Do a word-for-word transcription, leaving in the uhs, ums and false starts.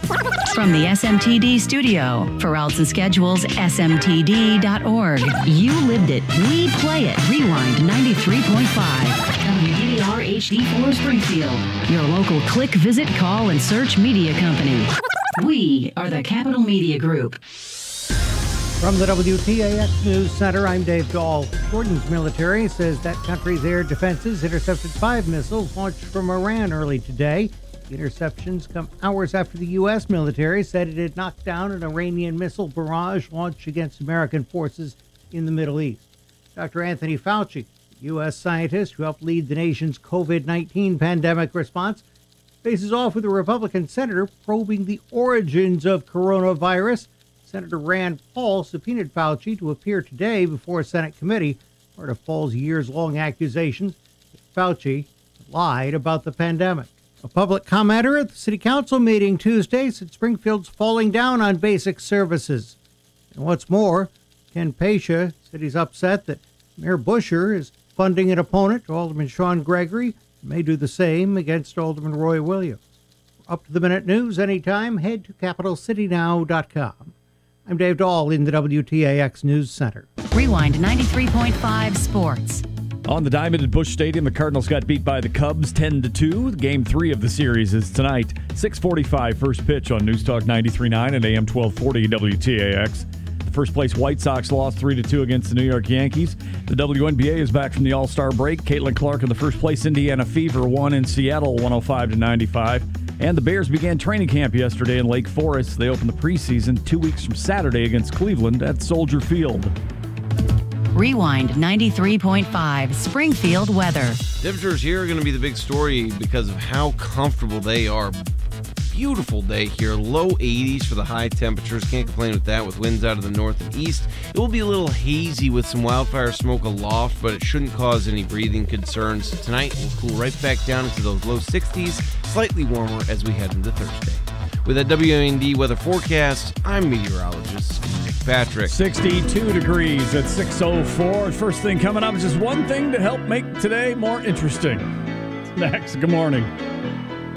From the S M T D studio, for routes and schedules, S M T D dot org. You lived it. We play it. Rewind ninety-three point five. W D R H D four Springfield. Your local click, visit, call, and search media company. We are the Capital Media Group. From the W T A X News Center, I'm Dave Dahl. Jordan's military says that country's air defenses intercepted five missiles launched from Iran early today. The interceptions come hours after the U S military said it had knocked down an Iranian missile barrage launched against American forces in the Middle East. Doctor Anthony Fauci, U S scientist who helped lead the nation's covid nineteen pandemic response, faces off with a Republican senator probing the origins of coronavirus. Senator Rand Paul subpoenaed Fauci to appear today before a Senate committee, part of Paul's years-long accusations that Fauci lied about the pandemic. A public commenter at the City Council meeting Tuesday said Springfield's falling down on basic services. And what's more, Ken Pasha said he's upset that Mayor Busher is funding an opponent to Alderman Sean Gregory and may do the same against Alderman Roy Williams. For up-to-the-minute news anytime, head to capital city now dot com. I'm Dave Dahl in the W T A X News Center. Rewind ninety-three point five Sports. On the diamond at Busch Stadium, the Cardinals got beat by the Cubs ten to two. Game three of the series is tonight, six forty-five first pitch on News Talk ninety-three point nine and A M twelve forty W T A X. The first place White Sox lost three to two against the New York Yankees. The W N B A is back from the All-Star break. Caitlin Clark in the first place Indiana Fever won in Seattle one oh five to ninety-five. And the Bears began training camp yesterday in Lake Forest. They opened the preseason two weeks from Saturday against Cleveland at Soldier Field. Rewind ninety-three point five Springfield weather. Temperatures here are going to be the big story because of how comfortable they are. Beautiful day here, low eighties for the high temperatures. Can't complain with that with winds out of the north and east. It will be a little hazy with some wildfire smoke aloft, but it shouldn't cause any breathing concerns. Tonight we'll cool right back down into those low sixties, slightly warmer as we head into Thursday. With a W N D weather forecast, I'm meteorologist Nick Patrick. sixty-two degrees at six oh four. First thing coming up is just one thing to help make today more interesting. Next, good morning.